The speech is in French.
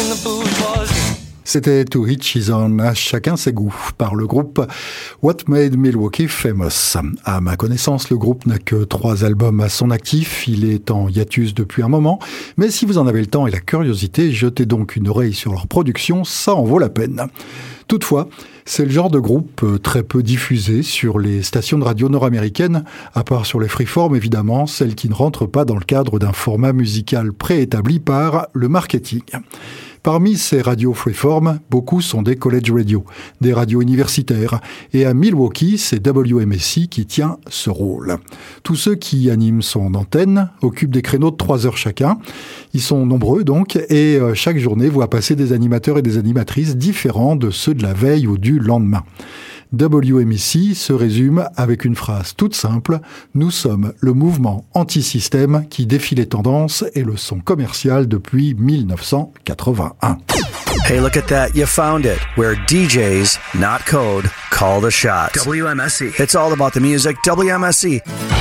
C'était To Each His Own, à chacun ses goûts, par le groupe What Made Milwaukee Famous. À ma connaissance, le groupe n'a que 3 albums à son actif, il est en hiatus depuis un moment, mais si vous en avez le temps et la curiosité, jetez donc une oreille sur leur production, ça en vaut la peine. Toutefois, c'est le genre de groupe très peu diffusé sur les stations de radio nord-américaines, à part sur les freeform évidemment, celles qui ne rentrent pas dans le cadre d'un format musical préétabli par le marketing. Parmi ces radios freeform, beaucoup sont des college radio, des radios universitaires, et à Milwaukee, c'est WMSI qui tient ce rôle. Tous ceux qui animent son antenne occupent des créneaux de 3 heures chacun. Ils sont nombreux donc, et chaque journée voit passer des animateurs et des animatrices différents de ceux de la veille ou du lendemain. WMSI se résume avec une phrase toute simple: nous sommes le mouvement anti-système qui défie les tendances et le son commercial depuis 1981. Hey, look at that. You found it. Where DJs, not code, call the shots. WMSC. It's all about the music. WMSC.